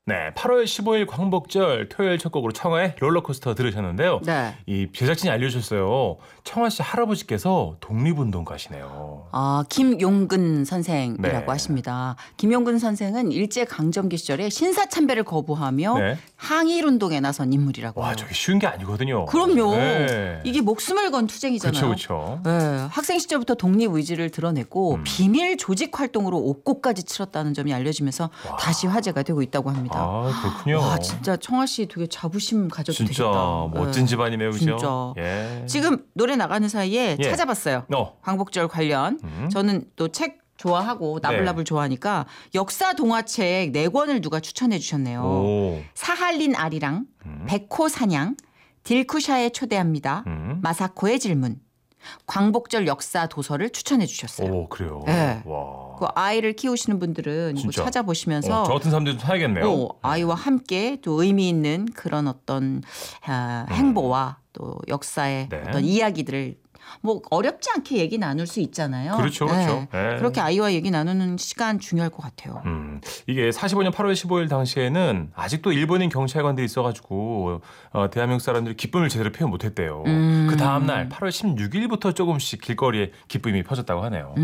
네, 8월 15일 광복절 토요일 첫 곡으로 청하의 롤러코스터 들으셨는데요. 네. 이 제작진이 알려주셨어요. 청하 씨 할아버지께서 독립운동가시네요. 아, 김용근 선생이라고 네. 하십니다. 김용근 선생은 일제강점기 시절에 신사참배를 거부하며 네. 항일운동에 나선 인물이라고 와, 해요. 저게 쉬운 게 아니거든요. 그럼요. 네. 이게 목숨을 건 투쟁이잖아요. 그렇죠. 네, 학생 시절부터 독립 의지를 드러내고 비밀 조직 활동으로 옥고까지 치렀다는 점이 알려지면서 와. 다시 화제가 되고 있다고 합니다. 아, 그렇군요. 와, 진짜 청아 씨 되게 자부심 가져도 진짜 되겠다. 멋진 네. 집안이네요, 그죠? 진짜. 예. 지금 노래 나가는 사이에 예. 찾아봤어요. 광복절 관련. 저는 또 책 좋아하고 나불나불 좋아하니까 역사 동화책 4권을 누가 추천해 주셨네요. 오. 사할린 아리랑, 백호 사냥, 딜쿠샤에 초대합니다. 마사코의 질문, 광복절 역사 도서를 추천해 주셨어요. 오, 그래요. 네. 와. 그 아이를 키우시는 분들은 이거 진짜. 찾아보시면서 저 같은 사람들도 사야겠네요. 아이와 함께 또 의미 있는 그런 어떤 행보와 또 역사의 네. 어떤 이야기들을 뭐 어렵지 않게 얘기 나눌 수 있잖아요. 그렇죠, 그렇죠. 네. 그렇게 아이와 얘기 나누는 시간 중요할 것 같아요. 이게 45년 8월 15일 당시에는 아직도 일본인 경찰관들이 있어가지고 대한민국 사람들이 기쁨을 제대로 표현 못했대요. 그 다음 날 8월 16일부터 조금씩 길거리에 기쁨이 퍼졌다고 하네요.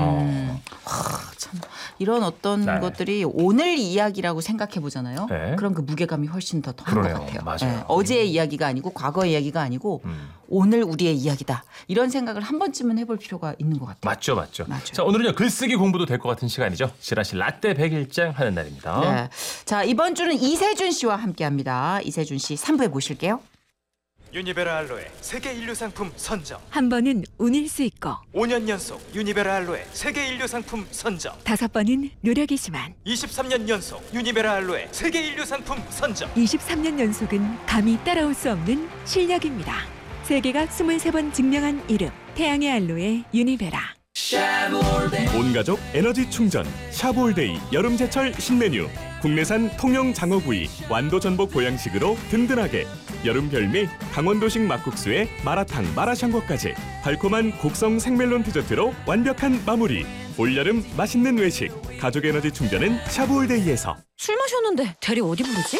참 이런 어떤 네. 것들이 오늘 이야기라고 생각해 보잖아요. 네. 그럼 그 무게감이 훨씬 더 더한 것 그러네요. 같아요. 맞아요. 어제의 이야기가 아니고 과거의 이야기가 아니고 오늘 우리의 이야기다. 이런 생각을 한 번쯤은 해볼 필요가 있는 것 같아요. 맞죠, 맞죠. 맞아요. 자, 오늘은요 글쓰기 공부도 될 것 같은 시간이죠. 지라시 라떼 100일장 하는 날입니다. 네. 자, 이번 주는 이세준 씨와 함께합니다. 이세준 씨 3부에 모실게요. 유니베라 알로에 세계 인류 상품 선정. 한 번은 운일 수 있고 5년 연속 유니베라 알로에 세계 인류 상품 선정. 5번은 노력이지만 23년 연속 유니베라 알로에 세계 인류 상품 선정. 23년 연속은 감히 따라올 수 없는 실력입니다. 세계가 23번 증명한 이름 태양의 알로에 유니베라. 온가족 에너지 충전 샤볼데이 여름제철 신메뉴 국내산 통영 장어구이 완도 전복 보양식으로 든든하게 여름 별미 강원도식 막국수에 마라탕 마라샹궈까지 달콤한 곡성 생멜론 디저트로 완벽한 마무리 올여름 맛있는 외식 가족 에너지 충전은 샤볼데이에서 술 마셨는데 대리 어디 부르지?